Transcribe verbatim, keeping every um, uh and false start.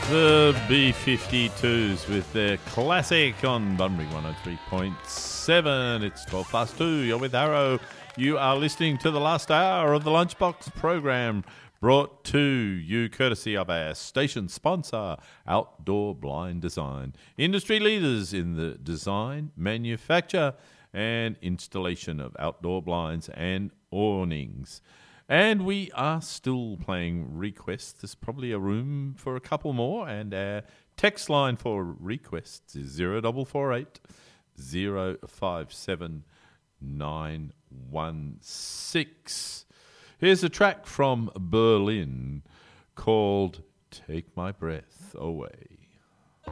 The B fifty-twos with their classic on Bunbury one oh three point seven. It's twelve past two. You're with Arrow. You are listening to the last hour of the Lunchbox program, brought to you courtesy of our station sponsor, Outdoor Blind Design. Industry leaders in the design, manufacture and installation of outdoor blinds and awnings. And we are still playing requests. There's probably a room for a couple more. And our text line for requests is zero four four eight, zero five seven, nine one six. Here's a track from Berlin called Take My Breath Away.